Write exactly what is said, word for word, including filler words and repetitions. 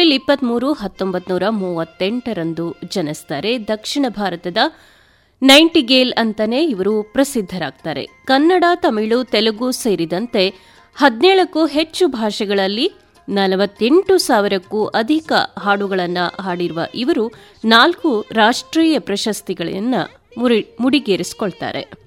April ಇಪ್ಪತ್ಮೂರು ಹತ್ತೊಂಬತ್ತು ನೂರ ಮೂವತ್ತೆಂಟರಂದು ಜನಿಸ್ತಾರೆ. ದಕ್ಷಿಣ ಭಾರತದ ನೈಂಟಿಗೇಲ್ ಅಂತಾನೆ ಇವರು ಪ್ರಸಿದ್ಧರಾಗ್ತಾರೆ. ಕನ್ನಡ, ತಮಿಳು, ತೆಲುಗು ಸೇರಿದಂತೆ ಹದಿನೇಳಕ್ಕೂ ಹೆಚ್ಚು ಭಾಷೆಗಳಲ್ಲಿ ನಲವತ್ತೆಂಟು ಸಾವಿರಕ್ಕೂ ಅಧಿಕ ಹಾಡುಗಳನ್ನು ಹಾಡಿರುವ ಇವರು ನಾಲ್ಕು ರಾಷ್ಟ್ರೀಯ ಪ್ರಶಸ್ತಿಗಳನ್ನು ಮುಡಿಗೇರಿಸಿಕೊಳ್ತಾರೆ.